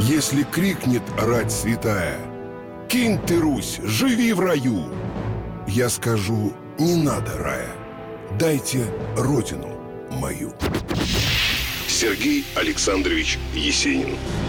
Если крикнет рать святая: «Кинь ты, Русь, живи в раю!» Я скажу: не надо рая, дайте родину мою. Сергей Александрович Есенин.